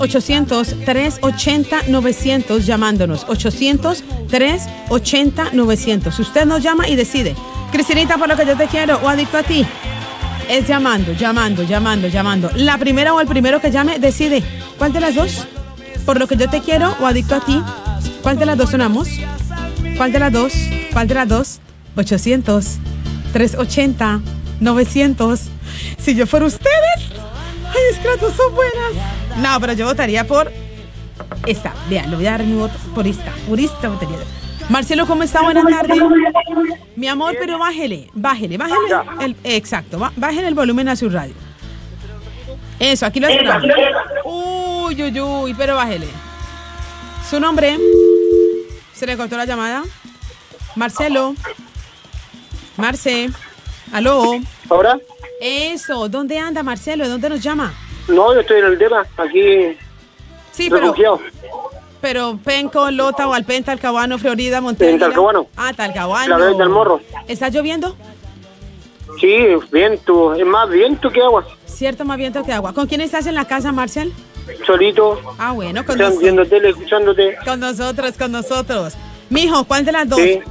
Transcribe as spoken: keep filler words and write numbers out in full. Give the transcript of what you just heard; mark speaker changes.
Speaker 1: ochocientos, trescientos ochenta, novecientos llamándonos. ochocientos, trescientos ochenta, novecientos. Usted nos llama y decide. Cristinita, por lo que yo te quiero o Adicto a ti. Es llamando, llamando, llamando, llamando. La primera o el primero que llame decide. ¿Cuál de las dos? Por lo que yo te quiero o Adicto a ti. ¿Cuál de las dos sonamos? ¿Cuál de las dos? ¿Cuál de las dos? ochocientos, trescientos ochenta, novecientos. Si yo fuera ustedes. Ay, es que las dos son buenas. No, pero yo votaría por esta. Vean, le voy a dar mi voto por esta. Por esta votaría. Marcelo, ¿cómo está? Buenas tardes. Mi amor, pero bájele, bájele, bájele. El, exacto, bájele el volumen a su radio. Eso, aquí lo esperamos. Uy, uy, uy, pero bájele. ¿Su nombre? ¿Se le cortó la llamada? Marcelo. Marce. ¿Aló?
Speaker 2: ¿Ahora?
Speaker 1: Eso, ¿dónde anda Marcelo? ¿De dónde nos llama?
Speaker 2: No, yo estoy en el tema, aquí.
Speaker 1: Sí, pero...
Speaker 2: refugiado.
Speaker 1: Pero Penco, Lota, Valpen, Talcahuano, Florida, Montevideo.
Speaker 2: En Talcahuano.
Speaker 1: Ah, Talcahuano.
Speaker 2: La vez del Morro.
Speaker 1: ¿Está lloviendo?
Speaker 2: Sí, viento. Es más viento que agua.
Speaker 1: Cierto, más viento que agua. ¿Con quién estás en la casa, Marcel?
Speaker 2: Solito.
Speaker 1: Ah, bueno, con
Speaker 2: Están
Speaker 1: nosotros.
Speaker 2: viendo tele, escuchándote.
Speaker 1: Con nosotros, con nosotros. Mijo, ¿cuál de las dos?
Speaker 2: Sí.